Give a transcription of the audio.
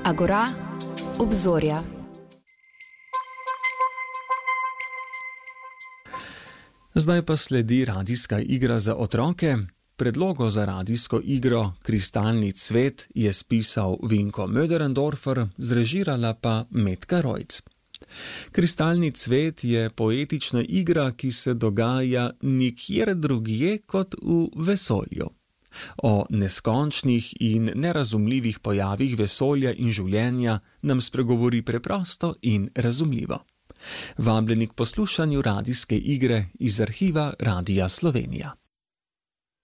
Agora, obzorja. Zdaj pa sledi radijska igra za otroke. Predlogo za radijsko igro Kristalni cvet je spisal Vinko Möderndorfer, zrežirala pa Metka Rojc. Kristalni cvet je poetična igra, ki se dogaja nikjer drugje kot v vesolju. O neskončnih in nerazumljivih pojavih vesolja in življenja nam spregovori preprosto in razumljivo. Vabljeni k poslušanju radijske igre iz arhiva Radia Slovenija.